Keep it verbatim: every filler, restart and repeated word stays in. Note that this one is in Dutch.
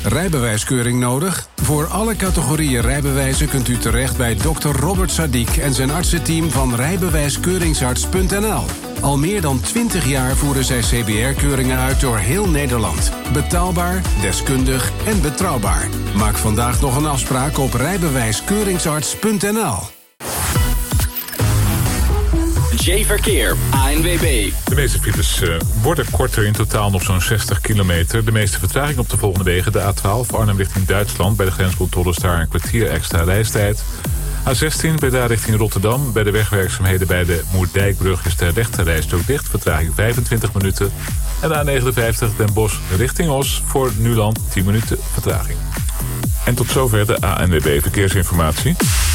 Rijbewijskeuring nodig? Voor alle categorieën rijbewijzen kunt u terecht bij dokter Robert Sadiq en zijn artsenteam van rijbewijskeuringsarts punt n l. Al meer dan twintig jaar voeren zij C B R-keuringen uit door heel Nederland. Betaalbaar, deskundig en betrouwbaar. Maak vandaag nog een afspraak op rijbewijskeuringsarts punt n l. J-Verkeer, A N W B. De meeste files uh, worden korter, in totaal nog zo'n zestig kilometer. De meeste vertraging op de volgende wegen. De A twaalf, Arnhem richting Duitsland. Bij de grenscontrole is daar een kwartier extra reistijd. A zestien, Breda richting Rotterdam. Bij de wegwerkzaamheden bij de Moerdijkbrug is de rechterrijstrook dicht. Vertraging vijfentwintig minuten. En de A negenenvijftig, Den Bosch richting Os. Voor Nuland tien minuten vertraging. En tot zover de A N W B Verkeersinformatie.